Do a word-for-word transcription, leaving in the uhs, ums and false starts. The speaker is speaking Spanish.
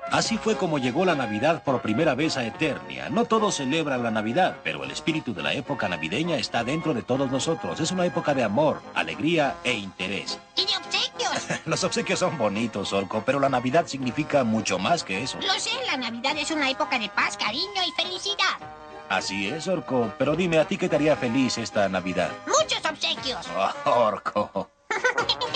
Así fue como llegó la Navidad por primera vez a Eternia. No todos celebran la Navidad, pero el espíritu de la época navideña está dentro de todos nosotros. Es una época de amor, alegría e interés. ¡Y de obsequios! Los obsequios son bonitos, Orco, pero la Navidad significa mucho más que eso. Lo sé, la Navidad es una época de paz, cariño y felicidad. Así es, Orco, pero dime, ¿a ti qué te haría feliz esta Navidad? ¡Muchos obsequios! Oh, Orco.